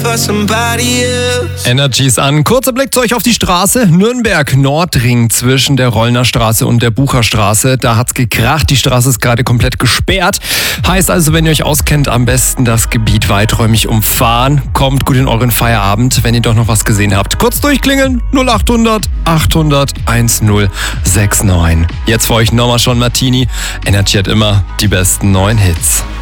for somebody else. Energy ist an. Kurzer Blick zu euch auf die Straße. Nürnberg, Nordring zwischen der Rollner Straße und der Bucherstraße. Da hat's gekracht. Die Straße ist gerade komplett gesperrt. Heißt also, wenn ihr euch auskennt, am besten das Gebiet weiträumig umfahren. Kommt gut in euren Feierabend, wenn ihr doch noch was gesehen habt. Kurz durchklingeln. 0800 800 1069. Jetzt für euch nochmal Sean Martini. Energy hat immer die besten neuen Hits.